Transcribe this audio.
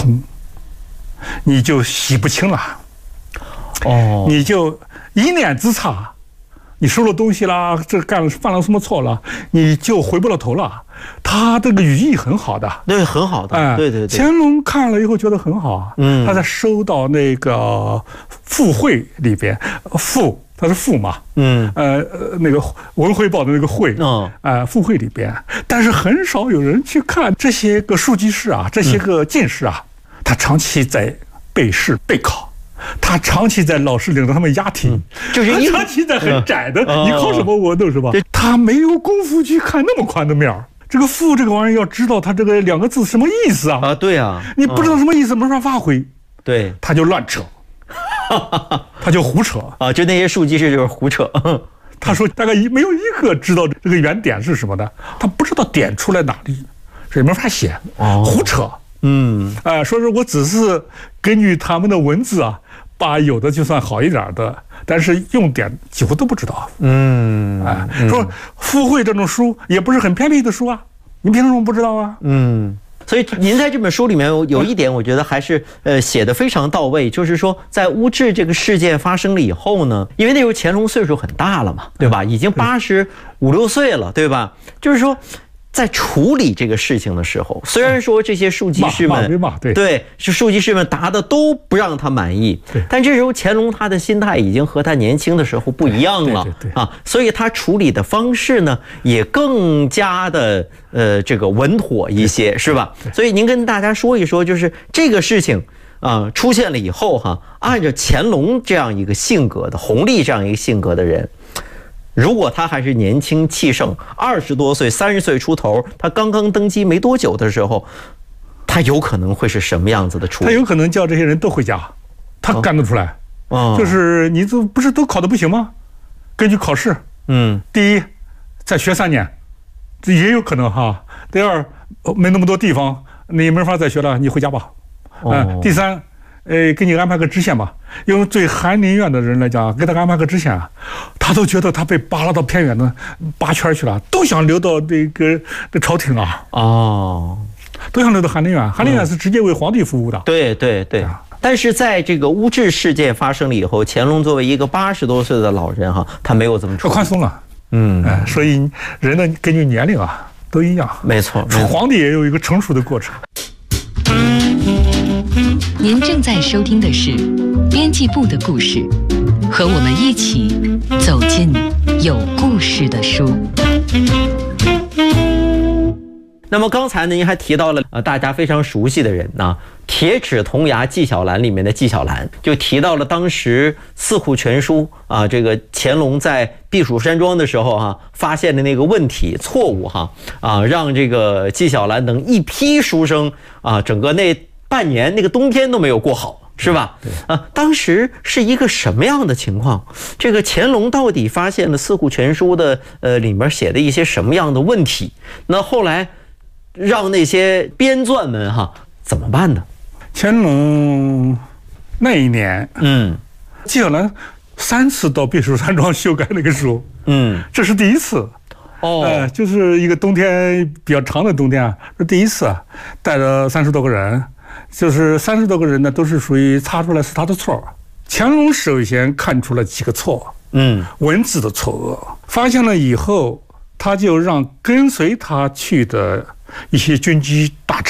空，你就洗不清了。你就一念之差，你收了东西啦，这犯了什么错了，你就回不了头了。他这个语义很好的， 对，很好的，对。 乾隆看了以后觉得很好，他在收到那个附会里边，它是附嘛，那个文汇报的那个会，附会里边，但是很少有人去看这些个书记室啊，这些个进士啊，他长期在备试备考。他长期在老师领着他们押题， 就是他长期在很窄的，你考什么我都是吧？他没有功夫去看那么宽的面儿。这个赋这个玩意儿要知道它这个2个字什么意思啊？ 对啊， 你不知道什么意思，没法发挥。 对， 他就乱扯，他就胡扯啊！就那些书记室就是胡扯。 他说大概没有一个知道这个原点是什么的，他不知道点出来哪里，所以没法写，胡扯。说是我只是根据他们的文字啊，把有的就算好一点的，但是用点几乎都不知道。说附会这种书也不是很便宜的书啊，你凭什么不知道啊？ 所以您在这本书里面有一点，我觉得还是写得非常到位，就是说在乌质这个事件发生了以后呢，因为那时候乾隆岁数很大了嘛，对吧？已经85、86岁了，对吧？就是说，在处理这个事情的时候，虽然说这些书记室们对是书记室们答的都不让他满意，但这时候乾隆他的心态已经和他年轻的时候不一样了啊，所以他处理的方式呢也更加的这个稳妥一些，是吧？所以您跟大家说一说，就是这个事情出现了以后哈，按照乾隆这样一个性格的弘历这样一个性格的人。如果他还是年轻气盛，20多岁、30岁出头，他刚刚登基没多久的时候，他有可能会是什么样子的处理？ 他有可能叫这些人都回家，他干得出来。就是你不是都考得不行吗？根据考试，第一再学3年，这也有可能哈。第二，没那么多地方，你没法再学了，你回家吧。第三。给你安排个知县吧。用对翰林院的人来讲，给他安排个知县啊，他都觉得他被扒拉到偏远的8圈去了，都想留到这朝廷啊。都想留到翰林院。翰林院是直接为皇帝服务的。 对。但是在这个乌质事件发生了以后，乾隆作为一个80多岁的老人哈，他没有这么处理， 宽松了。所以人的根据年龄啊都一样。 没错， 皇帝也有一个成熟的过程。 您正在收听的是编辑部的故事，和我们一起走进有故事的书。 那么刚才呢，您还提到了大家非常熟悉的人呢，铁齿铜牙纪晓岚里面的纪晓岚，就提到了当时《四库全书》这个乾隆在避暑山庄的时候发现的那个问题错误让这个纪晓岚等一批书生整个那半年那个冬天都没有过好，是吧？当时是一个什么样的情况？这个乾隆到底发现了《四库全书》的里面写的一些什么样的问题？那后来让那些编纂们怎么办呢？ 乾隆那一年，纪晓岚3次到避暑山庄修改那个书，这是第一次。就是一个冬天比较长的冬天是第一次，带着30多个人。就是30多个人呢，都是属于查出来是他的错。乾隆首先看出了几个错，文字的错误，发现了以后，他就让跟随他去的一些军机大臣